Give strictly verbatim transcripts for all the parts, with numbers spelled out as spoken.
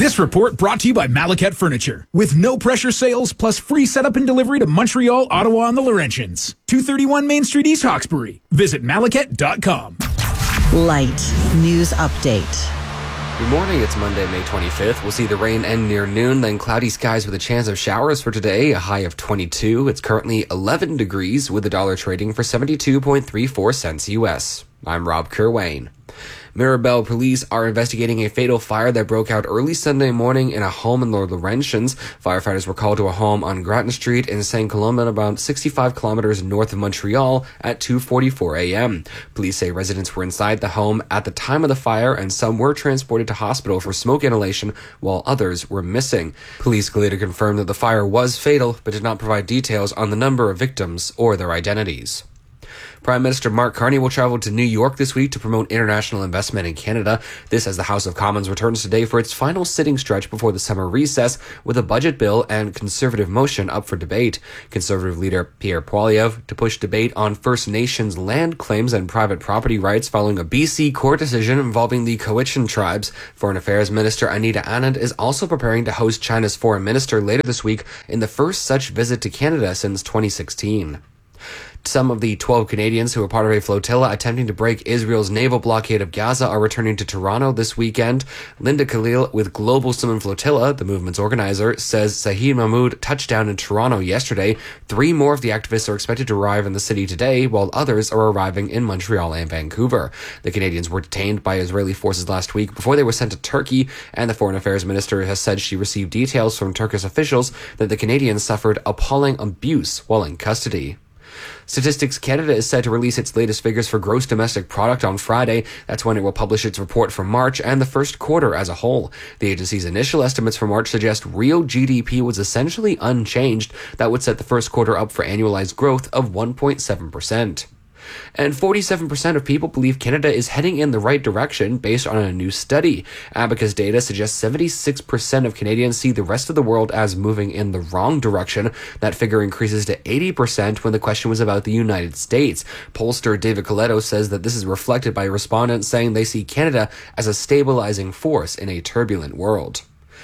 This report brought to you by Malaket Furniture. With no pressure sales plus free setup and delivery to Montreal, Ottawa, and the Laurentians. two thirty-one Main Street, East Hawkesbury. Visit malaket dot com. Light News Update. Good morning, it's Monday, May twenty-fifth. We'll see the rain end near noon, then cloudy skies with a chance of showers for today, a high of twenty-two. It's currently eleven degrees with the dollar trading for seventy-two point three four cents U S. I'm Rob Kerwayne. Mirabel police are investigating a fatal fire that broke out early Sunday morning in a home in the Laurentians. Firefighters were called to a home on Grattan Street in Saint Colomban, about sixty-five kilometers north of Montreal, at two forty-four a.m. Police say residents were inside the home at the time of the fire, and some were transported to hospital for smoke inhalation, while others were missing. Police later confirmed that the fire was fatal, but did not provide details on the number of victims or their identities. Prime Minister Mark Carney will travel to New York this week to promote international investment in Canada. This as the House of Commons returns today for its final sitting stretch before the summer recess, with a budget bill and Conservative motion up for debate. Conservative leader Pierre Poilievre to push debate on First Nations land claims and private property rights following a B C court decision involving the Cowichan tribes. Foreign Affairs Minister Anita Anand is also preparing to host China's foreign minister later this week in the first such visit to Canada since twenty sixteen. Some of the twelve Canadians who were part of a flotilla attempting to break Israel's naval blockade of Gaza are returning to Toronto this weekend. Linda Khalil with Global Salmon Flotilla, the movement's organizer, says Sahid Mahmood touched down in Toronto yesterday. Three more of the activists are expected to arrive in the city today, while others are arriving in Montreal and Vancouver. The Canadians were detained by Israeli forces last week before they were sent to Turkey, and the Foreign Affairs Minister has said she received details from Turkish officials that the Canadians suffered appalling abuse while in custody. Statistics Canada is set to release its latest figures for gross domestic product on Friday. That's when it will publish its report for March and the first quarter as a whole. The agency's initial estimates for March suggest real G D P was essentially unchanged. That would set the first quarter up for annualized growth of one point seven percent. And forty-seven percent of people believe Canada is heading in the right direction based on a new study. Abacus data suggests seventy-six percent of Canadians see the rest of the world as moving in the wrong direction. That figure increases to eighty percent when the question was about the United States. Pollster David Coletto says that this is reflected by respondents saying they see Canada as a stabilizing force in a turbulent world.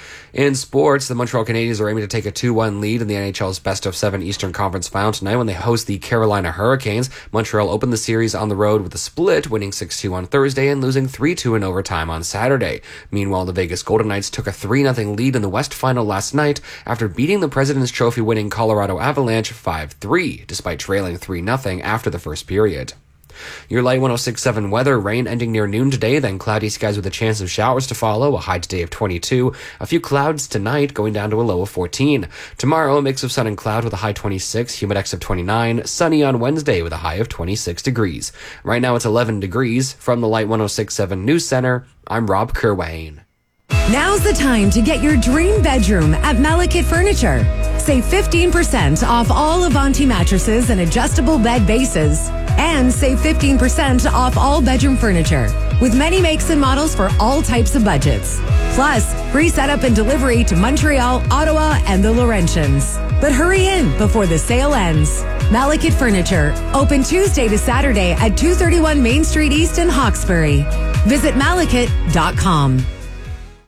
In sports, the Montreal Canadiens are aiming to take a two one lead in the N H L's best of seven Eastern Conference final tonight when they host the Carolina Hurricanes. Montreal opened the series on the road with a split, winning six two on Thursday and losing three two in overtime on Saturday. Meanwhile, the Vegas Golden Knights took a three nothing lead in the West Final last night after beating the President's Trophy-winning Colorado Avalanche five three, despite trailing three nothing after the first period. Your Light one oh six point seven weather, rain ending near noon today, then cloudy skies with a chance of showers to follow, a high today of twenty-two. A few clouds tonight, going down to a low of fourteen. Tomorrow, a mix of sun and cloud with a high twenty-six, humidex of twenty-nine, sunny on Wednesday with a high of twenty-six degrees. Right now it's eleven degrees. From the Light one oh six point seven News Center, I'm Rob Kerwayne. Now's the time to get your dream bedroom at Malaket Furniture. Save fifteen percent off all Avanti mattresses and adjustable bed bases. And save fifteen percent off all bedroom furniture. With many makes and models for all types of budgets. Plus, free setup and delivery to Montreal, Ottawa, and the Laurentians. But hurry in before the sale ends. Malaket Furniture, open Tuesday to Saturday at two thirty-one Main Street East in Hawkesbury. Visit malaket dot com.